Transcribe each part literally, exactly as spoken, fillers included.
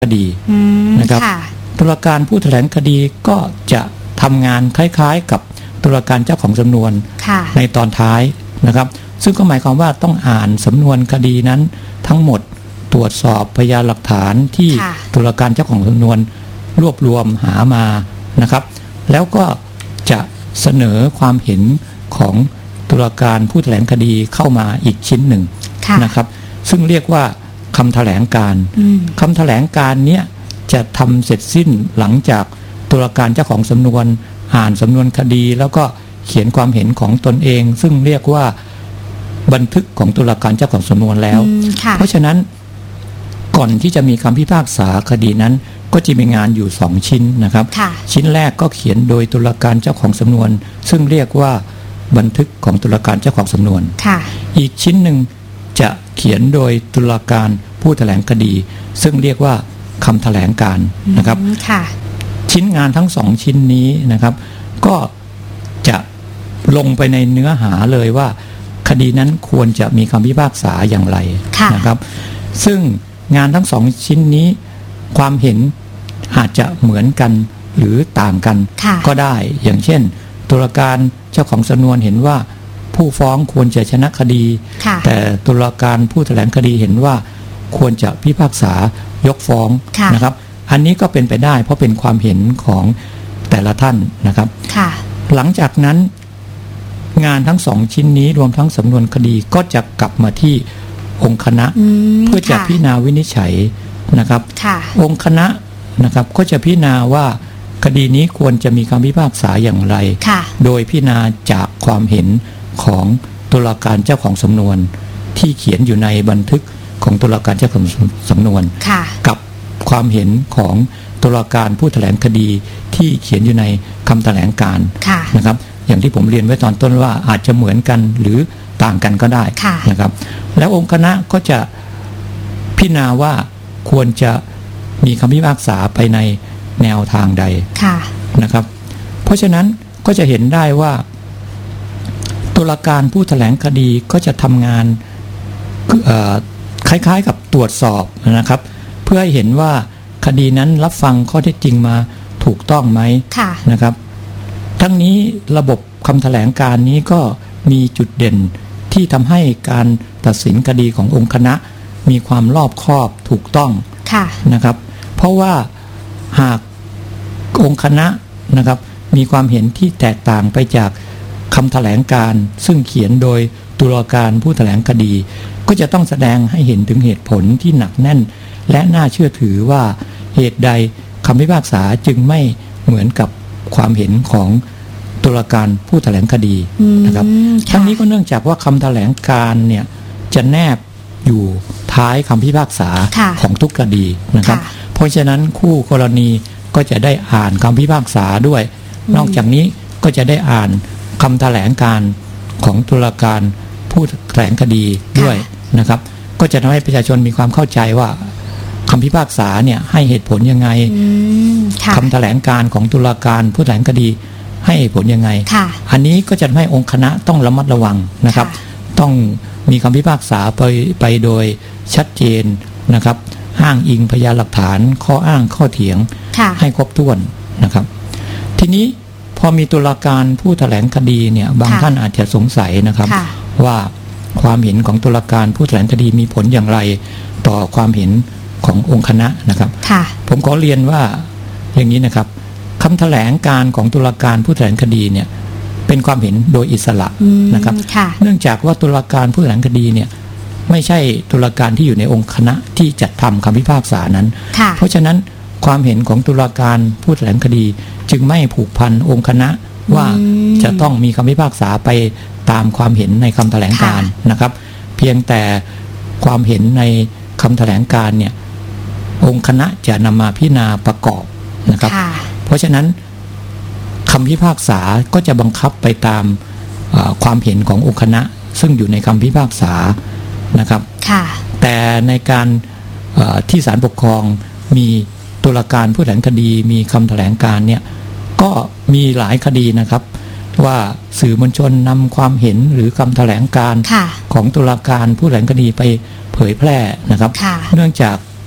คดีนะครับตุลาการผู้แถลงคดีก็จะทำงานคล้ายๆกับตุลาการเจ้าของสำนวนในตอนท้ายนะครับซึ่งก็หมายความว่าต้องอ่านสำนวนคดีนั้นทั้งหมดตรวจสอบพยานหลักฐานที่ตุลาการเจ้าของสำนวนรวบรวมหามานะครับแล้วก็จะเสนอความเห็นของตุลาการผู้แถลงคดีเข้ามาอีกชิ้นหนึ่งนะครับซึ่งเรียกว่าคำแถลงการคำแถลงการเนี้ยจะทำเสร็จสิ้นหลังจากตุลาการเจ้าของสำนวนอ่านสำนวนคดีแล้วก็เขียนความเห็นของตนเองซึ่งเรียกว่าบันทึกของตุลาการเจ้าของสำนวนแล้วเพราะฉะนั้นก่อนที่จะมีคำพิพากษาคดีนั้นก็จะมีงานอยู่สองชิ้นนะครับชิ้นแรกก็เขียนโดยตุลาการเจ้าของสำนวนซึ่งเรียกว่าบันทึกของตุลาการเจ้าของสำนวนอีกชิ้นหนึ่งจะเขียนโดยตุลาการผู้แถลงคดีซึ่งเรียกว่าคำแถลงการนะครับชิ้นงานทั้งสองชิ้นนี้นะครับก็จะลงไปในเนื้อหาเลยว่าคดีนั้นควรจะมีคำพิพากษาอย่างไรนะครับซึ่งงานทั้งสองชิ้นนี้ความเห็นอาจจะเหมือนกันหรือต่างกันก็ได้อย่างเช่นตุลาการเจ้าของสำนวนเห็นว่าผู้ฟ้องควรจะชนะคดีแต่ตุลาการผู้แถลงคดีเห็นว่าควรจะพิพากษายกฟ้องนะครับอันนี้ก็เป็นไปได้เพราะเป็นความเห็นของแต่ละท่านนะครับหลังจากนั้นงานทั้งสองชิ้นนี้รวมทั้งสำนวนคดีก็จะกลับมาที่องค์คณะเพื่อจะพิจารณาวินิจฉัยนะครับองค์คณะนะครับก็จะพิจารณาว่าคดีนี้ควรจะมีคำพิพากษาอย่างไรโดยพิจารณาจากความเห็นของตุลาการเจ้าของสำนวนที่เขียนอยู่ในบันทึกของตุลาการเจ้าของสำนวนกับความเห็นของตุลาการผู้แถลงคดีที่เขียนอยู่ในคำแถลงการนะครับอย่างที่ผมเรียนไว้ตอนต้นว่าอาจจะเหมือนกันหรือต่างกันก็ได้นะครับแล้วองค์คณะก็จะพิจารณาว่าควรจะมีคำพิพากษาไปในแนวทางใดนะครับเพราะฉะนั้นก็จะเห็นได้ว่าตุลาการผู้แถลงคดีก็จะทำงานคล้ายๆกับตรวจสอบนะครับเพื่อให้เห็นว่าคดีนั้นรับฟังข้อเท็จจริงมาถูกต้องไหมนะครับทั้งนี้ระบบคำแถลงการนี้ก็มีจุดเด่นที่ทำให้การตัดสินคดีขององค์คณะมีความรอบคอบถูกต้องนะครับเพราะว่าหากองค์คณะนะครับมีความเห็นที่แตกต่างไปจากคำแถลงการซึ่งเขียนโดยตุลาการผู้แถลงคดีก็จะต้องแสดงให้เห็นถึงเหตุผลที่หนักแน่นและน่าเชื่อถือว่าเหตุใดคำพิพากษาจึงไม่เหมือนกับความเห็นของตุลาการผู้แถลงคดีนะครับทั้งนี้ก็เนื่องจากว่าคำแถลงการเนี่ยจะแนบอยู่ท้ายคำพิพากษาของทุกคดีนะครับเพราะฉะนั้นคู่กรณีก็จะได้อ่านคำพิพากษาด้วยนอกจากนี้ก็จะได้อ่านคำแถลงการของตุลาการผู้แถลงคดีด้วยนะครับก็จะทำให้ประชาชนมีความเข้าใจว่าคำพิพากษาเนี่ยให้เหตุผลยังไงคำแถลงการของตุลาการผู้แถลงคดีให้เหตุผลยังไงอันนี้ก็จะทำให้องค์คณะต้องระมัดระวังนะครับต้องมีคำพิพากษาไปไปโดยชัดเจนนะครับอ้างอิงพยานหลักฐานข้ออ้างข้อเถียงให้ครบถ้วนนะครับทีนี้พอมีตุลาการผู้แถลงคดีเนี่ยบางท่านอาจจะสงสัยนะครับว่าความเห็นของตุลาการผู้แถลงคดีมีผลอย่างไรต่อความเห็นขององค์คณะนะครับผมขอเรียนว่าอย่างนี้นะครับคำแถลงการของตุลาการผู้แถลงคดีเนี่ยเป็นความเห็นโดยอิสระนะครับเนื่องจากว่าตุลาการผู้แถลงคดีเนี่ยไม่ใช่ตุลาการที่อยู่ในองค์คณะที่จัดทำคำพิพากษานั้นเพราะฉะนั้นความเห็นของตุลาการผู้แถลงคดีจึงไม่ผูกพันองค์คณะว่าจะต้องมีคำพิพากษาไปตามความเห็นในคำแถลงการนะครับเพียงแต่ความเห็นในคำแถลงการเนี่ยองค์คณะจะนำมาพิจารณาประกอบนะครับเพราะฉะนั้นคำพิพากษาก็จะบังคับไปตามความเห็นขององค์คณะซึ่งอยู่ในคำพิพากษานะครับแต่ในการที่ศาลปกครองมีตุลาการผู้แถลงคดีมีคำแถลงการเนี่ยก็มีหลายคดีนะครับว่าสื่อมวลชนนำความเห็นหรือคำแถลงการของตุลาการผู้แถลงคดีไปเผยแพร่นะครับเนื่องจาก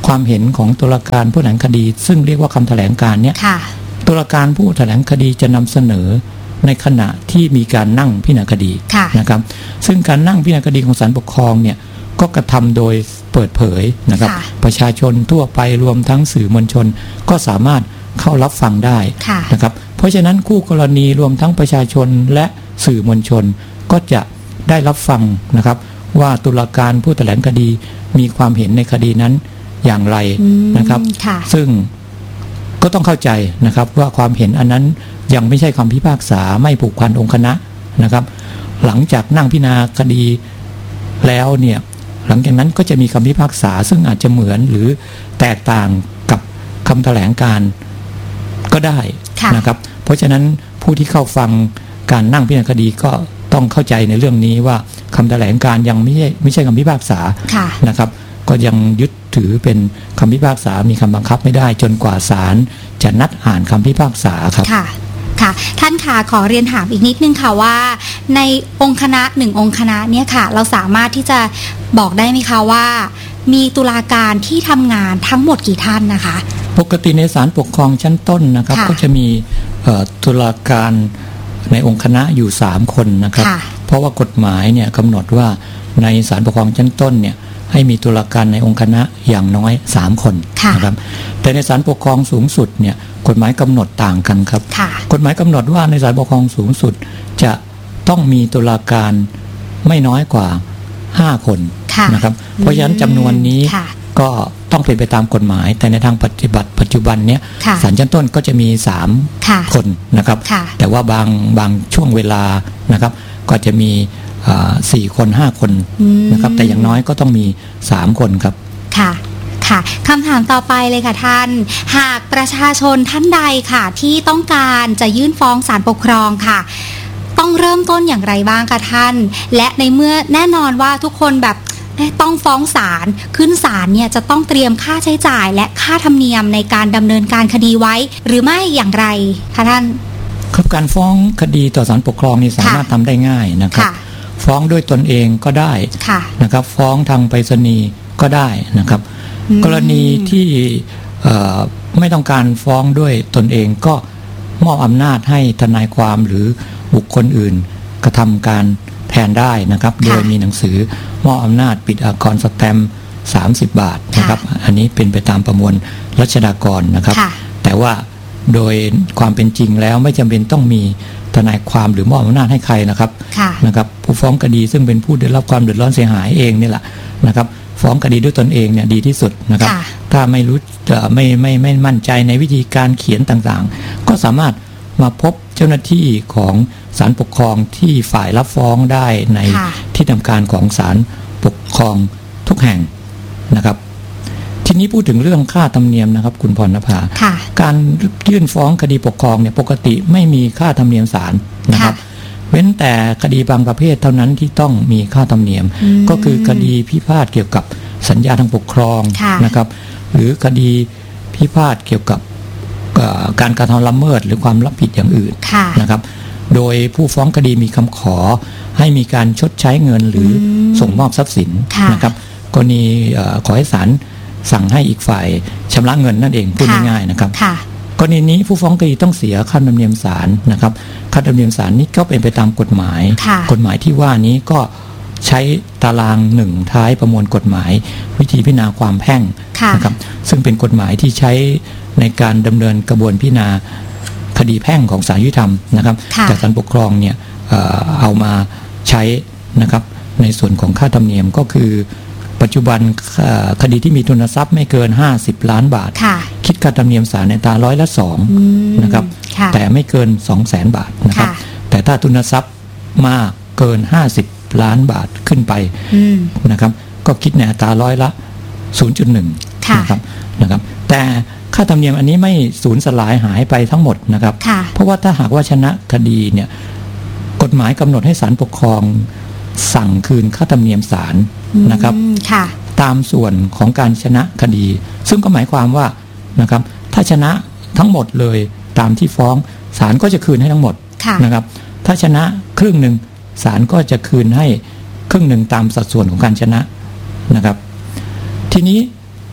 ความเห็นของตุลาการผู้แถลงคดีซึ่งเรียกว่าคำแถลงการณ์เนี่ยตุลาการผู้แถลงคดีจะนำเสนอในขณะที่มีการนั่งพิจารณาคดีนะครับซึ่งการนั่งพิจารณาคดีของศาลปกครองเนี่ยก็กระทำโดยเปิดเผยนะครับประชาชนทั่วไปรวมทั้งสื่อมวลชนก็สามารถเข้ารับฟังได้นะครับเพราะฉะนั้นคู่กรณีรวมทั้งประชาชนและสื่อมวลชนก็จะได้รับฟังนะครับว่าตุลาการผู้แถลงคดีมีความเห็นในคดีนั้นอย่างไรนะครับซึ่งก็ต้องเข้าใจนะครับว่าความเห็นอันนั้นยังไม่ใช่คำพิพากษาไม่ผูกพันองค์คณะนะครับหลังจากนั่งพิจารณาคดีแล้วเนี่ยหลังจากนั้นก็จะมีคำพิพากษาซึ่งอาจจะเหมือนหรือแตกต่างกับคำแถลงการก็ได้นะครับเพราะฉะนั้นผู้ที่เข้าฟังการนั่งพิจารณาคดีก็ต้องเข้าใจในเรื่องนี้ว่าคำแถลงการยังไม่ใช่ไม่ใช่คำพิพากษานะครับก็ยังยึดถือเป็นคำพิพากษามีคำบังคับไม่ได้จนกว่าศาลจะนัดอ่านคำพิพากษาครับค่ะค่ะท่านค่ะขอเรียนถามอีกนิดนึงค่ะว่าในองค์คณะหนึ่งองค์คณะเนี่ยค่ะเราสามารถที่จะบอกได้ไหมคะว่ามีตุลาการที่ทำงานทั้งหมดกี่ท่านนะคะปกติในศาลปกครองชั้นต้นนะครับก็จะมีตุลาการในองค์คณะอยู่สามคนนะครับเพราะว่ากฎหมายเนี่ยกำหนดว่าในศาลปกครองชั้นต้นเนี่ยให้มีตุลาการในองค์คณะอย่างน้อยสามคนนะครับแต่ในศาลปกครองสูงสุดเนี่ยกฎหมายกำหนดต่างกันครับกฎหมายกำหนดว่าในศาลปกครองสูงสุดจะต้องมีตุลาการไม่น้อยกว่าห้าคนนะครับเพราะฉะนั้นจำนวนนี้ก็ต้องเป็นไปตามกฎหมายแต่ในทางปฏิบัติปัจจุบันเนี้ยศาลชั้นต้นก็จะมีสามคนนะครับแต่ว่าบางบางช่วงเวลานะครับก็จะมีสี่คนห้าคนนะครับแต่อย่างน้อยก็ต้องมีสามคนครับค่ะค่ะคำถามต่อไปเลยค่ะท่านหากประชาชนท่านใดค่ะที่ต้องการจะยื่นฟ้องศาลปกครองค่ะต้องเริ่มต้นอย่างไรบ้างคะท่านและในเมื่อแน่นอนว่าทุกคนแบบต้องฟ้องศาลขึ้นศาลเนี่ยจะต้องเตรียมค่าใช้จ่ายและค่าธรรมเนียมในการดำเนินการคดีไว้หรือไม่อย่างไรคะท่านครับการฟ้องคดีต่อศาลปกครองนี่สามารถทำได้ง่ายนะครับฟ้องด้วยตนเองก็ได้นะครับฟ้องทางไปรษณีย์ก็ได้นะครับกรณีที่ไม่ต้องการฟ้องด้วยตนเองก็มอบอำนาจให้ทนายความหรือบุคคลอื่นกระทำการแทนได้นะครับโดยมีหนังสือมอบอำนาจปิดอักษรสแตมป์สามสิบบาทนะครับอันนี้เป็นไปตามประมวลรัชดากรนะครับแต่ว่าโดยความเป็นจริงแล้วไม่จำเป็นต้องมีทนายความหรือมอบอำนาจให้ใครนะครับนะครับผู้ฟ้องคดีซึ่งเป็นผู้ได้รับความเดือดร้อนเสียหายเองนี่แหละนะครับฟ้องคดีด้วยตนเองเนี่ยดีที่สุดนะครับถ้าไม่รู้ไม่ไม่ไม่มั่นใจในวิธีการเขียนต่างๆก็สามารถมาพบเจ้าหน้าที่ของศาลปกครองที่ฝ่ายรับฟ้องได้ในที่ทำการของศาลปกครองทุกแห่งนะครับทีนี้พูดถึงเรื่องค่าธรรมเนียมนะครับคุณพรณภาการยื่นฟ้องคดีปกครองเนี่ยปกติไม่มีค่าธรรมเนียมศาลนะครับเว้นแต่คดีบางประเภทเท่านั้นที่ต้องมีค่าธรรมเนียมก็คือคดีพิพาทเกี่ยวกับสัญญาทางปกครองนะครับหรือคดีพิพาทเกี่ยวกับการกระทำละเมิดหรือความรับผิดอย่างอื่นนะครับโดยผู้ฟ้องคดีมีคำขอให้มีการชดใช้เงินหรือส่งมอบทรัพย์สินนะครับกรณีขอให้ศาลสั่งให้อีกฝ่ายชำระเงินนั่นเองพูดง่ายๆนะครับกรณีนี้ผู้ฟ้องคดีต้องเสียค่าธรรมเนียมศาลนะครับค่าธรรมเนียมศาลนี้ก็เป็นไปตามกฎหมายกฎหมายที่ว่านี้ก็ใช้ตารางหนึ่งท้ายประมวลกฎหมายวิธีพิจารณาความแพ่งนะครับซึ่งเป็นกฎหมายที่ใช้ในการดำเนินกระบวนพิจารณาคดีแพ่งของศาลยุติธรรมนะครับจากศาลปกครองเนี่ย เอ่อ เอามาใช้นะครับในส่วนของค่าธรรมเนียมก็คือปัจจุบันคดีที่มีทุนทรัพย์ไม่เกินห้าสิบล้านบาทคิดค่าธรรมเนียมศาลในอัตราร้อยละสองนะครับแต่ไม่เกิน สองแสน บาทนะครับแต่ถ้าทุนทรัพย์มากเกินห้าสิบล้านบาทขึ้นไปนะครับก็คิดในอัตราร้อยละ ศูนย์จุดหนึ่ง นะครับนะครับแต่ค่าธรรมเนียมอันนี้ไม่สูญสลายหายไปทั้งหมดนะครับเพราะว่าถ้าหากว่าชนะคดีเนี่ยกฎหมายกำหนดให้ศาลปกครองสั่งคืนค่าธรรมเนียมศาลนะครับตามส่วนของการชนะคดีซึ่งก็หมายความว่านะครับถ้าชนะทั้งหมดเลยตามที่ฟ้องศาลก็จะคืนให้ทั้งหมดนะครับถ้าชนะครึ่งหนึ่งศาลก็จะคืนให้ครึ่งหนึ่งตามสัดส่วนของการชนะนะครับทีนี้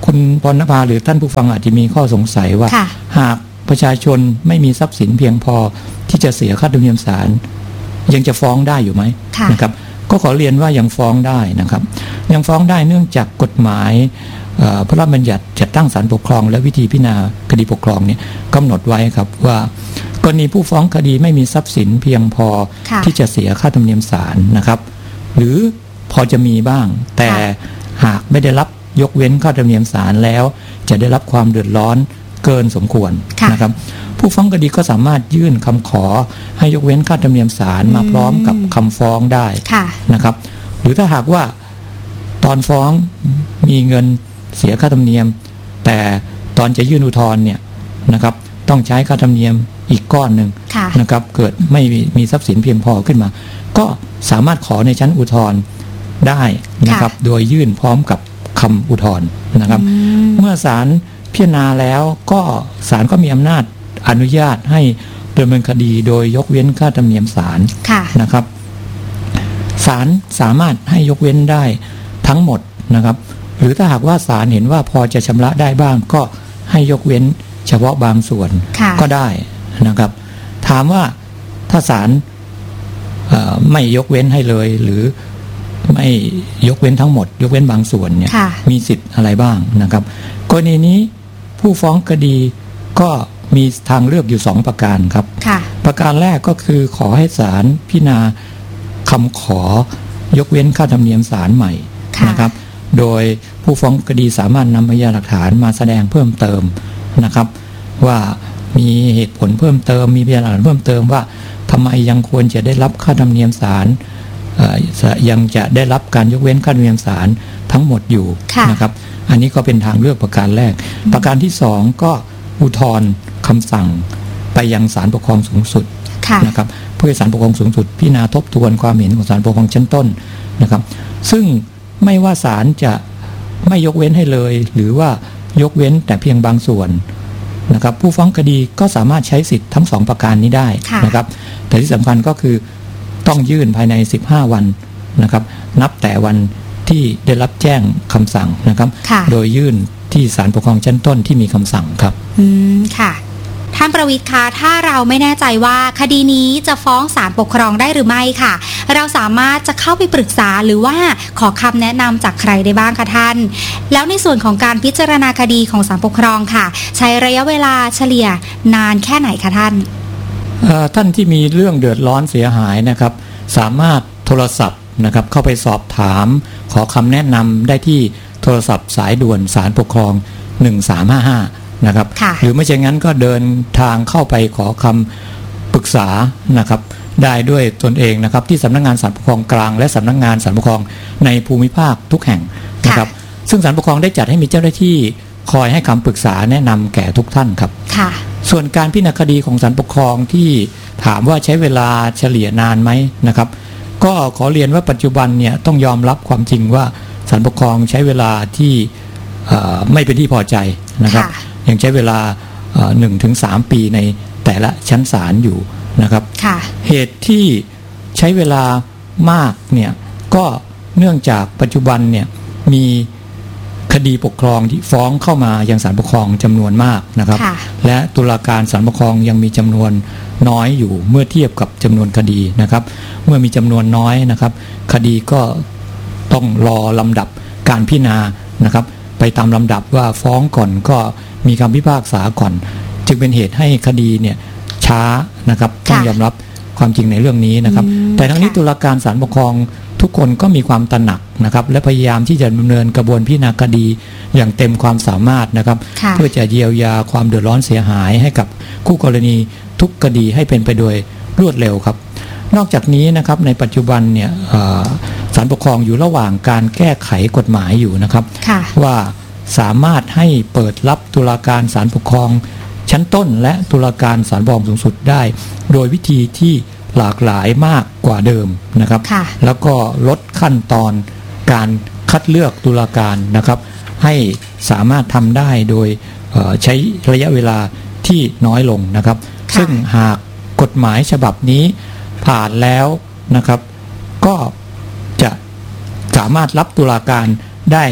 คุณพรณภาหรือท่านผู้ฟังอาจจะมีข้อสงสัยว่าหากประชาชนไม่มีทรัพย์สินเพียงพอที่จะเสียค่าธรรมเนียมศาลยังจะฟ้องได้อยู่ไหมนะครับก็ขอเรียนว่ายังฟ้องได้นะครับยังฟ้องได้เนื่องจากกฎหมายพระราชบัญญัติจัดตั้งศาลปกครองและวิธีพิจารณาคดีปกครองเนี่ยกำหนดไว้ครับว่ากรณีผู้ฟ้องคดีไม่มีทรัพย์สินเพียงพอที่จะเสียค่าธรรมเนียมศาลนะครับหรือพอจะมีบ้างแต่หากไม่ได้รับยกเว้นค่าธรรมเนียมศาลแล้วจะได้รับความเดือดร้อนเกินสมควรนะครับผู้ฟ้องคดีก็สามารถยื่นคำขอให้ยกเว้นค่าธรรมเนียมศาลมาพร้อมกับคำฟ้องได้นะครับหรือถ้าหากว่าตอนฟ้องมีเงินเสียค่าธรรมเนียมแต่ตอนจะยื่นอุทธรณ์เนี่ยนะครับต้องใช้ค่าธรรมเนียมอีกก้อนหนึ่งนะครับเกิดไม่มีทรัพย์สินเพียงพอขึ้นมาก็สามารถขอในชั้นอุทธรณ์ได้นะครับโดยยื่นพร้อมกับคำอุทธรณ์นะครับเมื่อศาลพิจารณาแล้วก็ศาลก็มีอำนาจอนุญาตให้ดำเนินคดีโดยยกเว้นค่าธรรมเนียมศาลนะครับศาลสามารถให้ยกเว้นได้ทั้งหมดนะครับหรือถ้าหากว่าศาลเห็นว่าพอจะชำระได้บ้างก็ให้ยกเว้นเฉพาะบางส่วนก็ได้นะครับถามว่าถ้าศาลไม่ยกเว้นให้เลยหรือไม่ยกเว้นทั้งหมดยกเว้นบางส่วนเนี่ยมีสิทธิ์อะไรบ้างนะครับกรณีนี้ผู้ฟ้องคดีก็มีทางเลือกอยู่สองประการครับประการแรกก็คือขอให้ศาลพิจารณาคำขอยกเว้นค่าธรรมเนียมศาลใหม่นะครับโดยผู้ฟ้องคดีสามารถนำพยานหลักฐานมาแสดงเพิ่มเติมนะครับว่ามีเหตุผลเพิ่มเติมมีพยานหลักฐานเพิ่มเติมว่าทำไมยังควรจะได้รับค่าธรรมเนียมศาลยังจะได้รับการยกเว้นค่าธรรมเนียมศาลทั้งหมดอยู่นะครับอันนี้ก็เป็นทางเลือกประการแรกประการที่สองก็อุทธรณ์คำสั่งไปยังศาลปกครองสูงสุดนะครับเพื่อศาลปกครองสูงสุดพิจารณาทบทวนความเห็นของศาลปกครองชั้นต้นนะครับซึ่งไม่ว่าศาลจะไม่ยกเว้นให้เลยหรือว่ายกเว้นแต่เพียงบางส่วนนะครับผู้ฟ้องคดีก็สามารถใช้สิทธิ์ทั้งสองประการนี้ได้นะครับแต่ที่สำคัญก็คือต้องยื่นภายในสิบห้าวันนะครับนับแต่วันที่ได้รับแจ้งคำสั่งนะครับโดยยื่นที่ศาลปกครองชั้นต้นที่มีคำสั่งครับอืมค่ะท่านประวิตรคะถ้าเราไม่แน่ใจว่าคดีนี้จะฟ้องศาลปกครองได้หรือไม่ค่ะเราสามารถจะเข้าไปปรึกษาหรือว่าขอคำแนะนำจากใครได้บ้างคะท่านแล้วในส่วนของการพิจารณาคดีของศาลปกครองค่ะใช้ระยะเวลาเฉลี่ยนานแค่ไหนคะท่านท่านที่มีเรื่องเดือดร้อนเสียหายนะครับสามารถโทรศัพท์นะครับเข้าไปสอบถามขอคำแนะนำได้ที่โทรศัพท์สายด่วนศาลปกครองหนึ่งสามห้าห้านะครับหรือไม่เช่นนั้นก็เดินทางเข้าไปขอคำปรึกษานะครับได้ด้วยตนเองนะครับที่สำนักงานศาลปกครองกลางและสำนักงานศาลปกครองในภูมิภาคทุกแห่งนะครับซึ่งศาลปกครองได้จัดให้มีเจ้าหน้าที่คอยให้คำปรึกษาแนะนำแก่ทุกท่านครับส่วนการพิจารณาคดีของศาลปกครองที่ถามว่าใช้เวลาเฉลี่ยนานไหมนะครับก็ขอเรียนว่าปัจจุบันเนี่ยต้องยอมรับความจริงว่าศาลปกครองใช้เวลาที่ไม่เป็นที่พอใจนะครับยังใช้เวลา หนึ่งถึงสาม ปีในแต่ละชั้นศาลอยู่นะครับเหตุที่ใช้เวลามากเนี่ยก็เนื่องจากปัจจุบันเนี่ยมีคดีปกครองที่ฟ้องเข้ามายังศาลปกครองจำนวนมากนะครับและตุลาการศาลปกครองยังมีจำนวนน้อยอยู่เมื่อเทียบกับจำนวนคดีนะครับเมื่อมีจำนวนน้อยนะครับคดีก็ต้องรอลำดับการพิจารณานะครับไปตามลำดับว่าฟ้องก่อนก็มีคำพิพากษาก่อนจึงเป็นเหตุให้คดีเนี่ยช้านะครับต้องยอมรับความจริงในเรื่องนี้นะครับแต่ทั้งนี้ตุลาการศาลปกครองทุกคนก็มีความตระหนักนะครับและพยายามที่จะดำเนินกระบวนพิจารณาคดีอย่างเต็มความสามารถนะครับเพื่อจะเยียวยาความเดือดร้อนเสียหายให้กับคู่กรณีทุกคดีให้เป็นไปโดยรวดเร็วครับนอกจากนี้นะครับในปัจจุบันเนี่ยศาลปกครองอยู่ระหว่างการแก้ไขกฎหมายอยู่นะครับว่าสามารถให้เปิดรับตุลาการศาลปกครองชั้นต้นและตุลาการศาลปกครองสูงสุดได้โดยวิธีที่หลากหลายมากกว่าเดิมนะครับแล้วก็ลดขั้นตอนการคัดเลือกตุลาการนะครับให้สามารถทำได้โดยใช้ระยะเวลาที่น้อยลงนะครับซึ่งหากกฎหมายฉบับนี้ผ่านแล้วนะครับก็จะสามารถรับตุลาการได้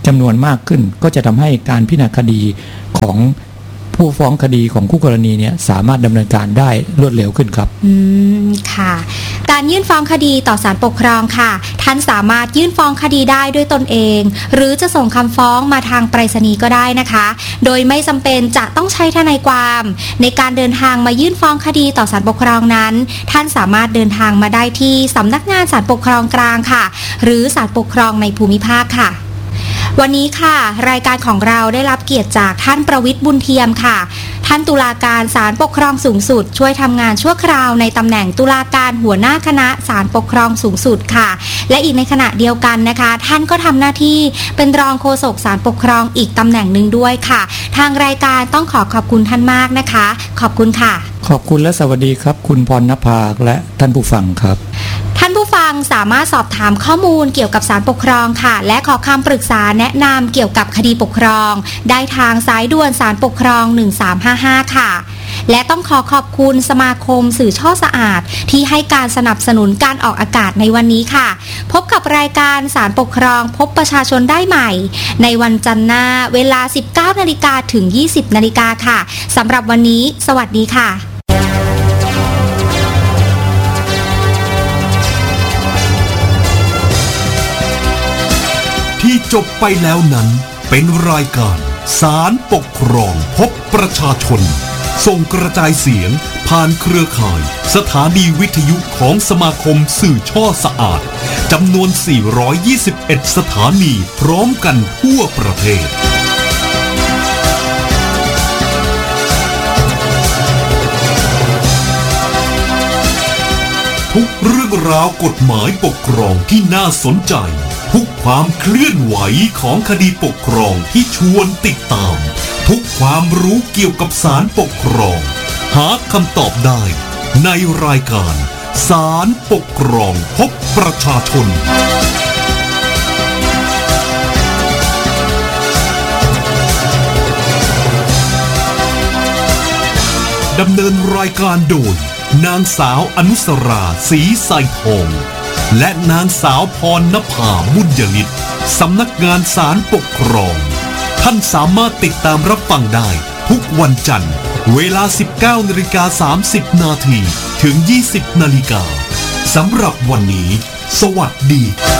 จำนวนมากขึ้นก็จะทำให้การพิจารณาคดีของผู้ฟ้องคดีของคู่กรณีเนี่ยสามารถดำเนินการได้รวดเร็วขึ้นครับอืมค่ะการยื่นฟ้องคดีต่อศาลปกครองค่ะท่านสามารถยื่นฟ้องคดีได้ด้วยตนเองหรือจะส่งคำฟ้องมาทางไปรษณีย์ก็ได้นะคะโดยไม่จำเป็นจะต้องใช้ทนายความในการเดินทางมายื่นฟ้องคดีต่อศาลปกครองนั้นท่านสามารถเดินทางมาได้ที่สำนักงานศาลปกครองกลางค่ะหรือศาลปกครองในภูมิภาคค่ะวันนี้ค่ะรายการของเราได้รับเกียรติจากท่านประวิตรบุญเทียมค่ะท่านตุลาการศาลปกครองสูงสุดช่วยทำงานชั่วคราวในตำแหน่งตุลาการหัวหน้าคณะศาลปกครองสูงสุดค่ะและอีกในขณะเดียวกันนะคะท่านก็ทำหน้าที่เป็นรองโฆษกศาลปกครองอีกตำแหน่งหนึ่งด้วยค่ะทางรายการต้องขอขอบคุณท่านมากนะคะขอบคุณค่ะขอบคุณและสวัสดีครับคุณพรณภาและท่านผู้ฟังครับท่านผู้ฟังสามารถสอบถามข้อมูลเกี่ยวกับศาลปกครองค่ะและขอคำปรึกษาแนะนำเกี่ยวกับคดีปกครองได้ทางสายด่วนศาลปกครองหนึ่งสามห้าห้าค่ะและต้องขอขอบคุณสมาคมสื่อช่อสะอาดที่ให้การสนับสนุนการออกอากาศในวันนี้ค่ะพบกับรายการศาลปกครองพบประชาชนได้ใหม่ในวันจันทร์หน้าเวลา สิบเก้านาฬิกา ถึง ยี่สิบนาฬิกาค่ะสำหรับวันนี้สวัสดีค่ะที่จบไปแล้วนั้นเป็นรายการศาลปกครองพบประชาชนส่งกระจายเสียงผ่านเครือข่ายสถานีวิทยุของสมาคมสื่อช่อสะอาดจำนวนสี่ร้อยยี่สิบเอ็ดสถานีพร้อมกันทั่วประเทศทุกเรื่องราวกฎหมายปกครองที่น่าสนใจทุกความเคลื่อนไหวของคดีปกครองที่ชวนติดตามทุกความรู้เกี่ยวกับศาลปกครองหาคำตอบได้ในรายการศาลปกครองพบประชาชนดำเนินรายการโดยนางสาวอนุสราศรีไสทองและนางสาวพรณภาบุญยฤทธิ์สำนักงานศาลปกครองท่านสามารถติดตามรับฟังได้ทุกวันจันทร์เวลา สิบเก้านาฬิกาสามสิบนาที ถึง ยี่สิบนาฬิกาสำหรับวันนี้สวัสดี